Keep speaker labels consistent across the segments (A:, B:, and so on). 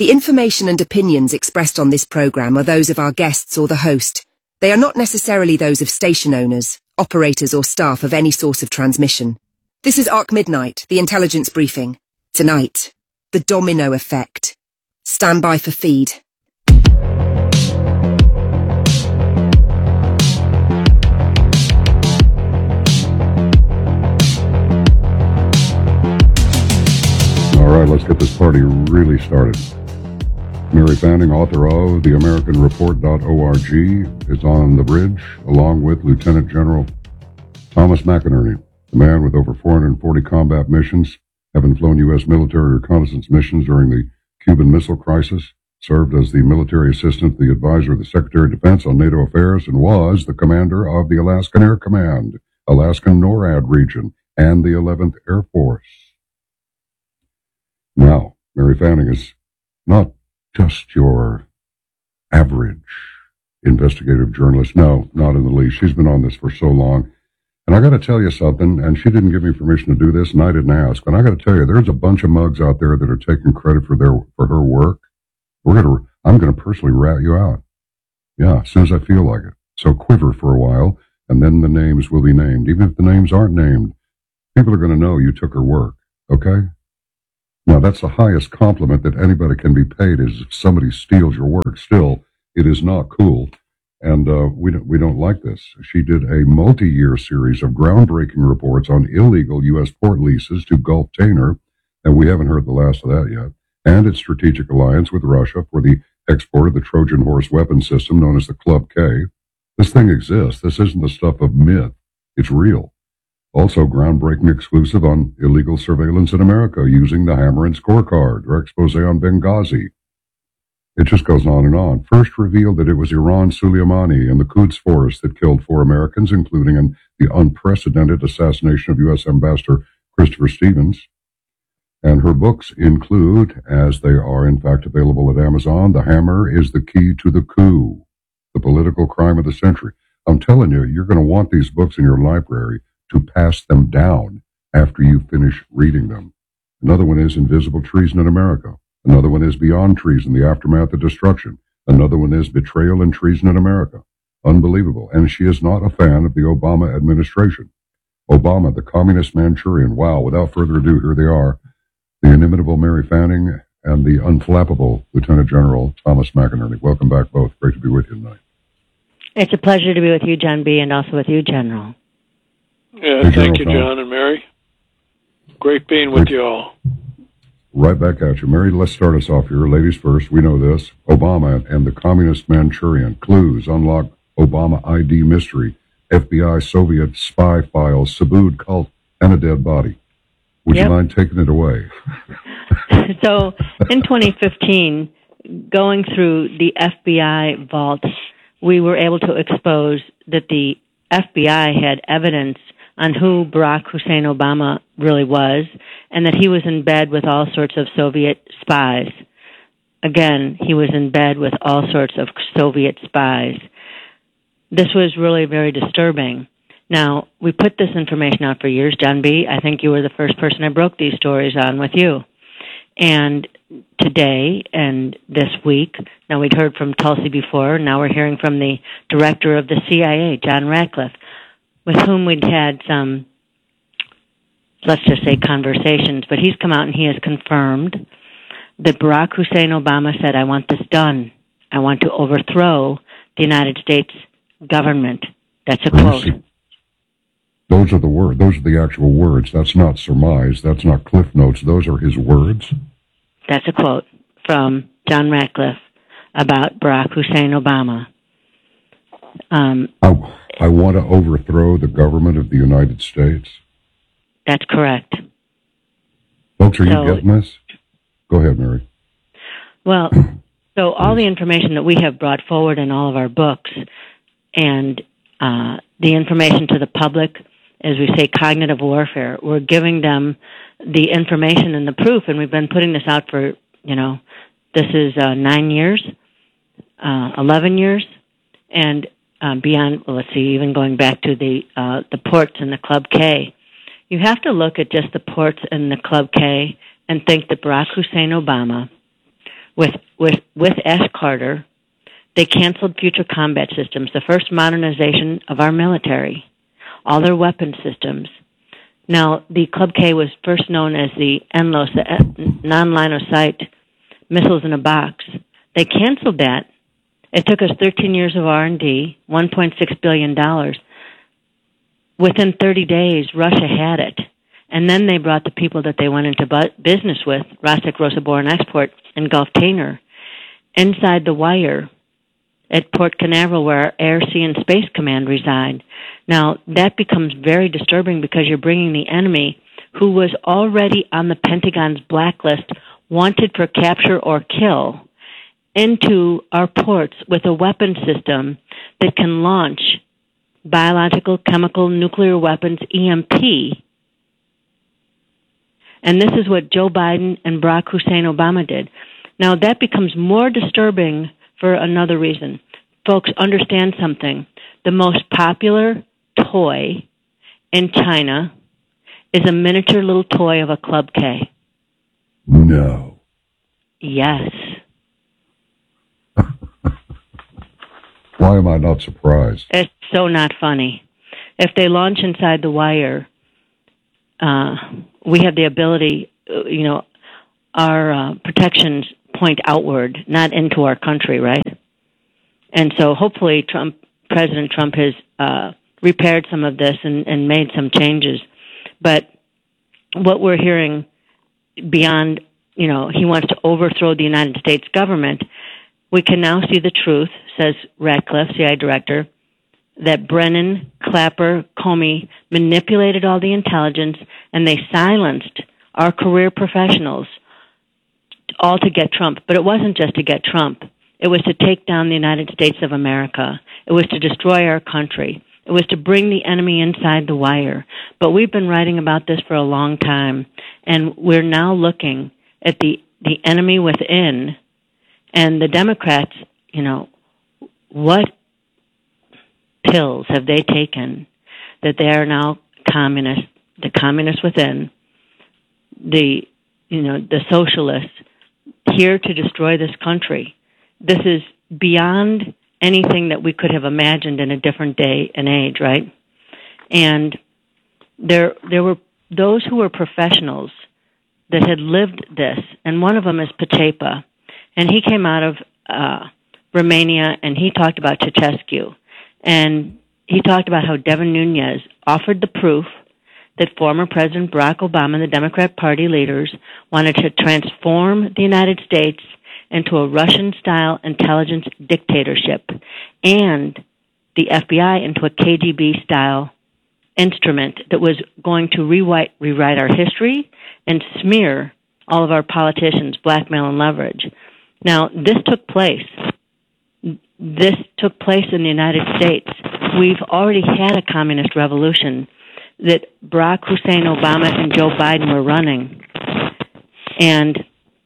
A: The information and opinions expressed on this program are those of our guests or the host. They are not necessarily those of station owners, operators or staff of any source of transmission. This is Arc Midnight, the intelligence briefing. Tonight, the domino effect. Stand by for feed.
B: All right, let's get this party really started. Mary Fanning, author of theamericanreport.org, is on the bridge, along with Lieutenant General Thomas McInerney, the man with over 440 combat missions, having flown U.S. military reconnaissance missions during the Cuban Missile Crisis, served as the military assistant to the advisor of the Secretary of Defense on NATO affairs, and was the commander of the Alaskan Air Command, Alaskan NORAD region, and the 11th Air Force. Now, Mary Fanning is not just your average investigative journalist. No, not in the least. She's been on this for so long. And I got to tell you something, and she didn't give me permission to do this, and I didn't ask. But I got to tell you, there's a bunch of mugs out there that are taking credit for her work. I'm going to personally rat you out. Yeah, as soon as I feel like it. So quiver for a while, and then the names will be named. Even if the names aren't named, people are going to know you took her work. Okay? Now, that's the highest compliment that anybody can be paid, is if somebody steals your work. Still, it is not cool, and we don't like this. She did a multi-year series of groundbreaking reports on illegal U.S. port leases to Gulf-Tainer, and we haven't heard the last of that yet, and its strategic alliance with Russia for the export of the Trojan horse weapon system known as the Club K. This thing exists. This isn't the stuff of myth. It's real. Also, groundbreaking exclusive on illegal surveillance in America using the Hammer and Scorecard, or expose on Benghazi. It just goes on and on. First revealed that it was Iran Soleimani and the Quds Force that killed 4 Americans, including in the unprecedented assassination of U.S. Ambassador Christopher Stevens. And her books include, as they are in fact available at Amazon, The Hammer is the Key to the Coup, the political crime of the century. I'm telling you, you're going to want these books in your library to pass them down after you finish reading them. Another one is Invisible Treason in America. Another one is Beyond Treason, the Aftermath of Destruction. Another one is Betrayal and Treason in America. Unbelievable. And she is not a fan of the Obama administration. Obama, the communist Manchurian. Wow, without further ado, here they are. The inimitable Mary Fanning and the unflappable Lieutenant General Thomas McInerney. Welcome back both. Great to be with you tonight.
C: It's a pleasure to be with you, John B., and also with you, General.
D: Yeah, thank you, John and Mary. Great being with you all.
B: Right back at you. Mary, let's start us off here. Ladies first, we know this. Obama and the communist Manchurian. Clues, unlock Obama ID mystery. FBI Soviet spy files, Subud cult, and a dead body. Would you mind taking it away?
C: So, in 2015, going through the FBI vaults, we were able to expose that the FBI had evidence on who Barack Hussein Obama really was, and that he was in bed with all sorts of Soviet spies. Again, he was in bed with all sorts of Soviet spies. This was really very disturbing. Now, we put this information out for years, John B. I think you were the first person I broke these stories on with you. And today and this week, now we'd heard from Tulsi before, now we're hearing from the director of the CIA, John Ratcliffe, with whom we'd had some, let's just say, conversations, but he's come out and he has confirmed that Barack Hussein Obama said, I want this done. I want to overthrow the United States government. That's a quote.
B: Those are the words. Those are the actual words. That's not surmise. That's not Cliff Notes. Those are his words.
C: That's a quote from John Ratcliffe about Barack Hussein Obama.
B: I want to overthrow the government of the United States.
C: That's correct.
B: Folks, are you getting this? Go ahead, Mary.
C: Well, so all the information that we have brought forward in all of our books and the information to the public, as we say, cognitive warfare, we're giving them the information and the proof, and we've been putting this out for, this is 9 years, 11 years, and beyond, well, let's see, even going back to the ports and the Club K. You have to look at just the ports and the Club K and think that Barack Hussein Obama with Ash Carter, they canceled Future Combat Systems, the first modernization of our military, all their weapon systems. Now, the Club K was first known as the NLOS, the non-line of sight missiles in a box. They canceled that. It took us 13 years of R&D, $1.6 billion. Within 30 days, Russia had it. And then they brought the people that they went into business with, Rostek, Rosa and Export, and Gulf Tainer, inside the wire at Port Canaveral, where our Air, Sea, and Space Command reside. Now, that becomes very disturbing because you're bringing the enemy, who was already on the Pentagon's blacklist, wanted for capture or kill, into our ports with a weapon system that can launch biological, chemical, nuclear weapons, EMP. And this is what Joe Biden and Barack Hussein Obama did. Now, that becomes more disturbing for another reason. Folks, understand something. The most popular toy in China is a miniature little toy of a Club K.
B: No.
C: Yes.
B: Why am I not surprised?
C: It's so not funny. If they launch inside the wire, we have the ability, our protections point outward, not into our country, right? And so hopefully President Trump has repaired some of this and made some changes. But what we're hearing beyond, he wants to overthrow the United States government, we can now see the truth, says Ratcliffe, CIA director, that Brennan, Clapper, Comey manipulated all the intelligence and they silenced our career professionals all to get Trump. But it wasn't just to get Trump. It was to take down the United States of America. It was to destroy our country. It was to bring the enemy inside the wire. But we've been writing about this for a long time, and we're now looking at the enemy within. And the Democrats, what pills have they taken that they are now communists, the communists within, the socialists, here to destroy this country? This is beyond anything that we could have imagined in a different day and age, right? And there were those who were professionals that had lived this, and one of them is Pacepa. And he came out of Romania, and he talked about Ceausescu. And he talked about how Devin Nunes offered the proof that former President Barack Obama and the Democrat Party leaders wanted to transform the United States into a Russian-style intelligence dictatorship and the FBI into a KGB-style instrument that was going to rewrite our history and smear all of our politicians, blackmail and leverage. Now, this took place. This took place in the United States. We've already had a communist revolution that Barack Hussein Obama and Joe Biden were running. And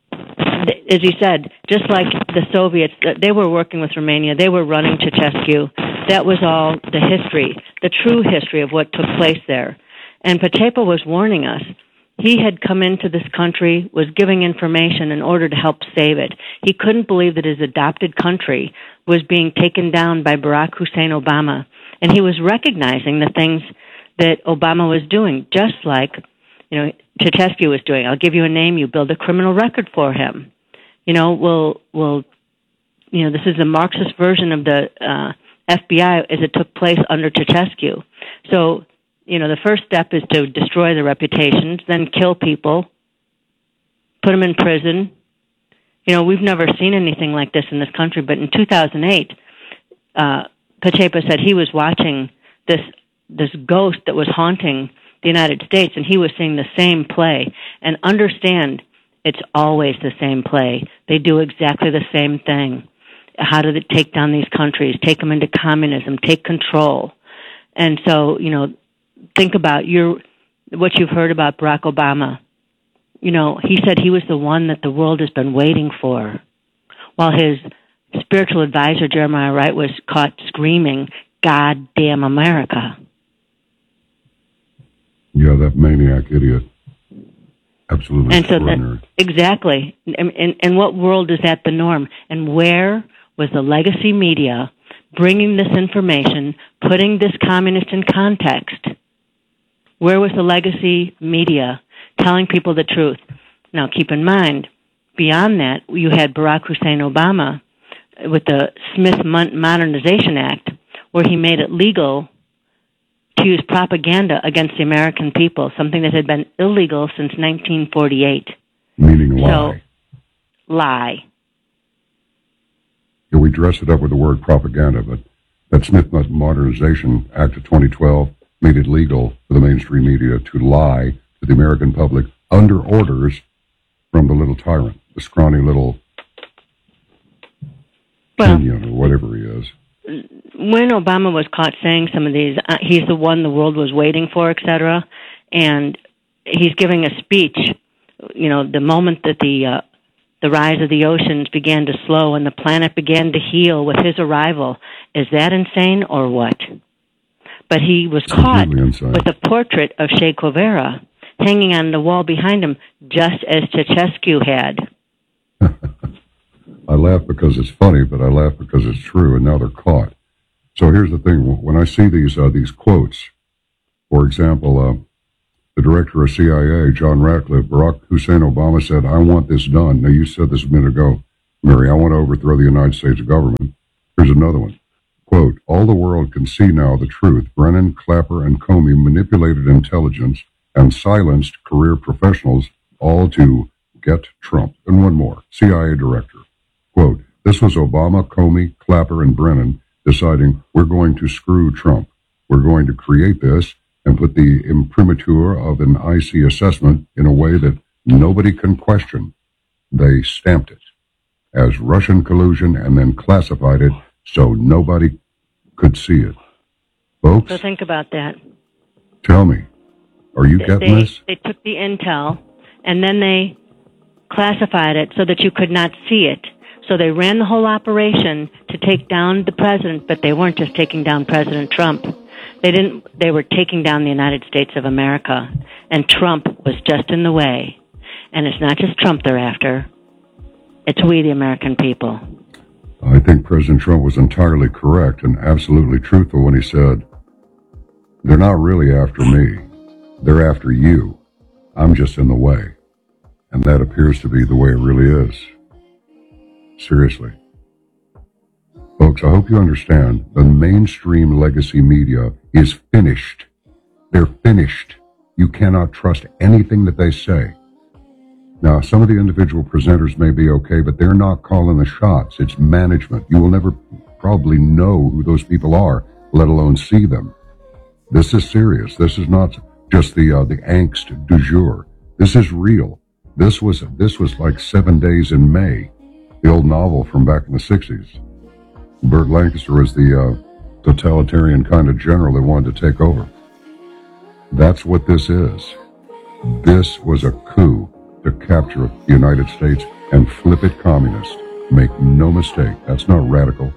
C: as you said, just like the Soviets, they were working with Romania, they were running Ceausescu. That was all the history, the true history of what took place there. And Pacepa was warning us. He had come into this country, was giving information in order to help save it. He couldn't believe that his adopted country was being taken down by Barack Hussein Obama. And he was recognizing the things that Obama was doing, just like, Ceausescu was doing. I'll give you a name, you build a criminal record for him. This is the Marxist version of the FBI as it took place under Ceausescu. So, the first step is to destroy the reputations, then kill people, put them in prison. We've never seen anything like this in this country, but in 2008, Pacepa said he was watching this ghost that was haunting the United States, and he was seeing the same play. And understand, it's always the same play. They do exactly the same thing. How do they take down these countries, take them into communism, take control? And so, think about what you've heard about Barack Obama. He said he was the one that the world has been waiting for, while his spiritual advisor, Jeremiah Wright, was caught screaming, "God damn America."
B: Yeah, that maniac idiot. Absolutely
C: and
B: extraordinary.
C: Exactly. In what world is that the norm? And where was the legacy media bringing this information, putting this communist in context? Where was the legacy media telling people the truth? Now, keep in mind, beyond that, you had Barack Hussein Obama with the Smith Modernization Act, where he made it legal to use propaganda against the American people, something that had been illegal since 1948.
B: Meaning lie.
C: So, lie.
B: Yeah, we dress it up with the word propaganda, but that Smith Modernization Act of 2012 made it legal for the mainstream media to lie to the American public under orders from the little tyrant, the scrawny little Kenyan or whatever he is.
C: When Obama was caught saying some of these, he's the one the world was waiting for, etc., and he's giving a speech, the moment that the rise of the oceans began to slow and the planet began to heal with his arrival. Is that insane or what? But he was caught with a portrait of Che Guevara hanging on the wall behind him, just as Ceausescu had.
B: I laugh because it's funny, but I laugh because it's true, and now they're caught. So here's the thing. When I see these quotes, for example, the director of CIA, John Ratcliffe, Barack Hussein Obama said, "I want this done." Now, you said this a minute ago, Mary, "I want to overthrow the United States government." Here's another one. Quote, "All the world can see now the truth. Brennan, Clapper, and Comey manipulated intelligence and silenced career professionals, all to get Trump." And one more, CIA director. Quote, "This was Obama, Comey, Clapper, and Brennan deciding we're going to screw Trump. We're going to create this and put the imprimatur of an IC assessment in a way that nobody can question. They stamped it as Russian collusion and then classified it so nobody could see it." Folks?
C: So think about that.
B: Tell me, are you getting this?
C: They took the intel and then they classified it so that you could not see it. So they ran the whole operation to take down the president, but they weren't just taking down President Trump. They were taking down the United States of America, and Trump was just in the way. And it's not just Trump they're after. It's we, the American people.
B: I think President Trump was entirely correct and absolutely truthful when he said, "They're not really after me. They're after you. I'm just in the way." And that appears to be the way it really is. Seriously. Folks, I hope you understand the mainstream legacy media is finished. They're finished. You cannot trust anything that they say. Now, some of the individual presenters may be okay, but they're not calling the shots. It's management. You will never probably know who those people are, let alone see them. This is serious. This is not just the angst du jour. This is real. This was like 7 Days in May, the old novel from back in the 60s. Burt Lancaster was the totalitarian kind of general that wanted to take over. That's what this is. This was a coup to capture the United States and flip it communist. Make no mistake, that's not radical.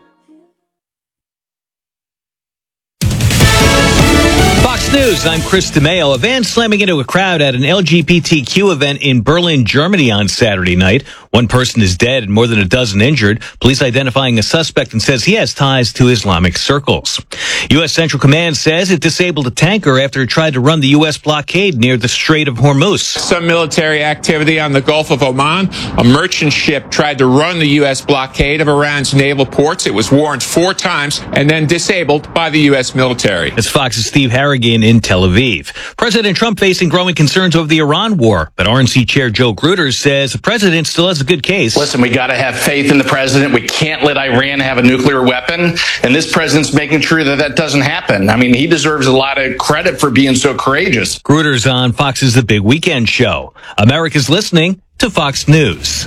E: Fox News, I'm Chris DeMeo. A van slamming into a crowd at an LGBTQ event in Berlin, Germany on Saturday night. One person is dead and more than a dozen injured. Police identifying a suspect and says he has ties to Islamic circles. U.S. Central Command says it disabled a tanker after it tried to run the U.S. blockade near the Strait of Hormuz.
F: Some military activity on the Gulf of Oman. A merchant ship tried to run the U.S. blockade of Iran's naval ports. It was warned 4 times and then disabled by the U.S. military.
E: It's Fox's Steve Harrigan in Tel Aviv. President Trump facing growing concerns over the Iran war, but RNC Chair Joe Gruters says the president still has a good case.
G: Listen, we got to have faith in the president. We can't let Iran have a nuclear weapon, and this president's making sure that that doesn't happen. I mean, he deserves a lot of credit for being so courageous.
E: Gruters on Fox's The Big Weekend Show. America's listening to Fox News.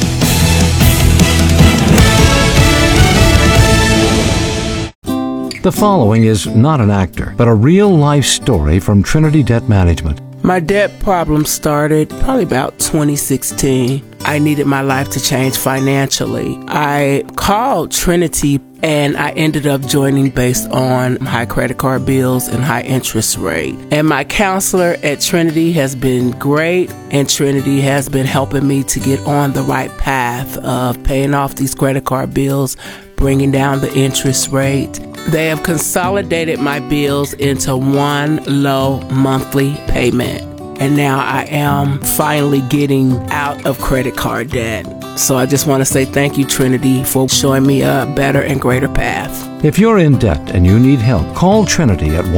H: The following is not an actor, but a real-life story from Trinity Debt Management.
I: My debt problem started probably about 2016. I needed my life to change financially. I called Trinity and I ended up joining based on high credit card bills and high interest rate. And my counselor at Trinity has been great, and Trinity has been helping me to get on the right path of paying off these credit card bills, bringing down the interest rate. They have consolidated my bills into one low monthly payment. And now I am finally getting out of credit card debt. So I just want to say thank you, Trinity, for showing me a better and greater path.
H: If you're in debt and you need help, call Trinity at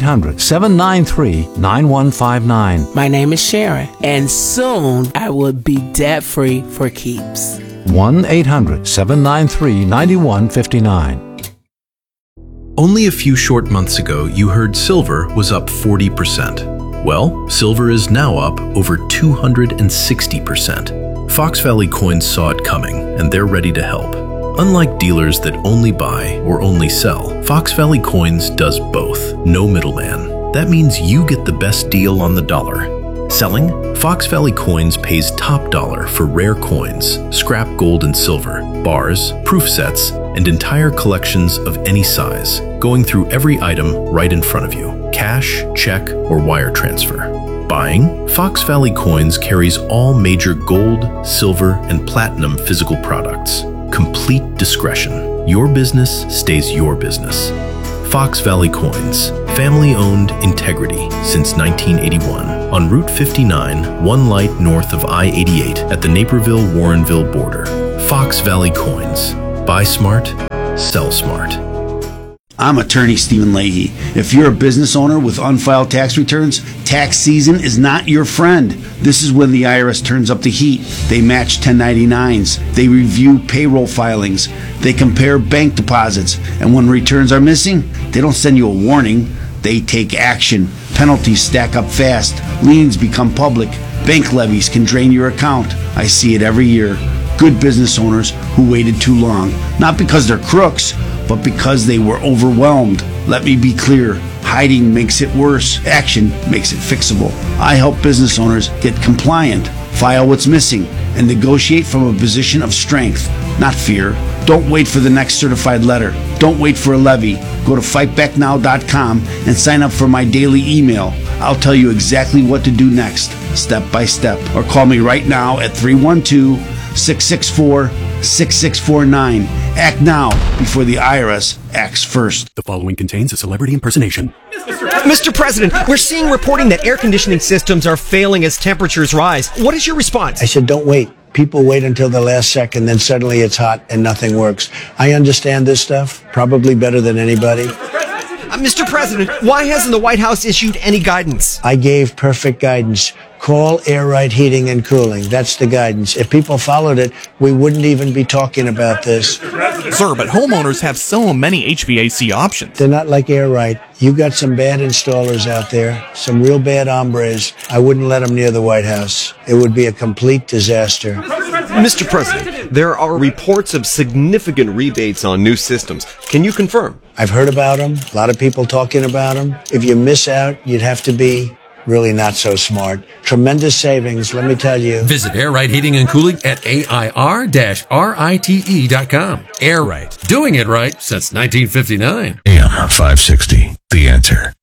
H: 1-800-793-9159.
I: My name is Sharon, and soon I will be debt-free for keeps.
H: 1-800-793-9159.
J: Only a few short months ago, you heard silver was up 40%. Well, silver is now up over 260%. Fox Valley Coins saw it coming, and they're ready to help. Unlike dealers that only buy or only sell, Fox Valley Coins does both. No middleman. That means you get the best deal on the dollar. Selling? Fox Valley Coins pays top dollar for rare coins, scrap gold and silver, bars, proof sets, and entire collections of any size, going through every item right in front of you. Cash, check, or wire transfer. Buying? Fox Valley Coins carries all major gold, silver, and platinum physical products. Complete discretion. Your business stays your business. Fox Valley Coins. Family-owned integrity since 1981. On Route 59, one light north of I-88 at the Naperville-Warrenville border. Fox Valley Coins. Buy smart, sell smart.
K: I'm attorney Stephen Leahy. If you're a business owner with unfiled tax returns, tax season is not your friend. This is when the IRS turns up the heat. They match 1099s. They review payroll filings. They compare bank deposits. And when returns are missing, they don't send you a warning. They take action. Penalties stack up fast. Liens become public. Bank levies can drain your account. I see it every year. Good business owners who waited too long. Not because they're crooks, but because they were overwhelmed. Let me be clear. Hiding makes it worse. Action makes it fixable. I help business owners get compliant, file what's missing, and negotiate from a position of strength, not fear. Don't wait for the next certified letter. Don't wait for a levy. Go to fightbacknow.com and sign up for my daily email. I'll tell you exactly what to do next, step by step. Or call me right now at 312-664-6649. Act now before the IRS acts first.
L: The following contains a celebrity impersonation.
M: Mr. President, we're seeing reporting that air conditioning systems are failing as temperatures rise. What is your response?
N: I said, don't wait. People wait until the last second, then suddenly it's hot and nothing works. I understand this stuff probably better than anybody.
M: Mr. President, why hasn't the White House issued any guidance?
N: I gave perfect guidance. Call Air Right Heating and Cooling. That's the guidance. If people followed it, we wouldn't even be talking about this.
L: Sir, but homeowners have so many HVAC options.
N: They're not like Air Right. You got some bad installers out there, some real bad hombres. I wouldn't let them near the White House. It would be a complete disaster.
M: Mr. President, there are reports of significant rebates on new systems. Can you confirm?
N: I've heard about them. A lot of people talking about them. If you miss out, you'd have to be really not so smart. Tremendous savings, let me tell you.
O: Visit Air Right Heating and Cooling at AIR-RITE.com. Air Right. Doing it right since 1959.
P: AM 560. The Answer.